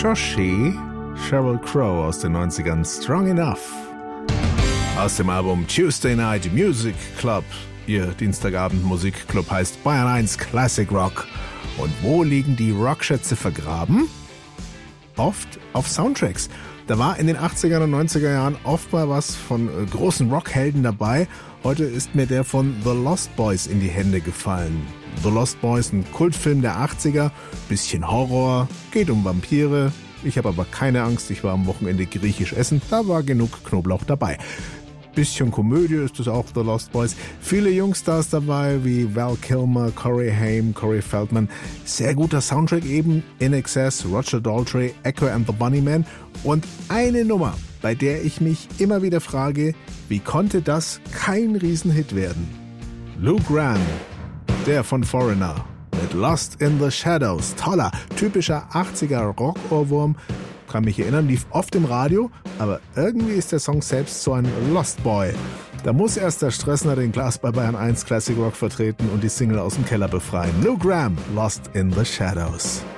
Shoshi, Sheryl Crow aus den 90ern, Strong Enough. Aus dem Album Tuesday Night Music Club. Ihr Dienstagabend-Musikclub heißt Bayern 1 Classic Rock. Und wo liegen die Rockschätze vergraben? Oft auf Soundtracks. Da war in den 80er und 90er Jahren oft mal was von großen Rockhelden dabei. Heute ist mir der von The Lost Boys in die Hände gefallen. The Lost Boys, ein Kultfilm der 80er, bisschen Horror, geht um Vampire. Ich habe aber keine Angst, ich war am Wochenende griechisch essen, da war genug Knoblauch dabei. Bisschen Komödie ist es auch, The Lost Boys. Viele Jungstars dabei, wie Val Kilmer, Corey Haim, Corey Feldman. Sehr guter Soundtrack eben, INXS, Roger Daltrey, Echo and the Bunnymen. Und eine Nummer, bei der ich mich immer wieder frage, wie konnte das kein Riesenhit werden? Lou Gramm, der von Foreigner, mit Lost in the Shadows. Toller, typischer 80er Rock-Ohrwurm. Kann mich erinnern, lief oft im Radio, aber irgendwie ist der Song selbst so ein Lost Boy. Da muss erst der Stressner den Glas bei Bayern 1 Classic Rock vertreten und die Single aus dem Keller befreien. Lou Gramm, Lost in the Shadows.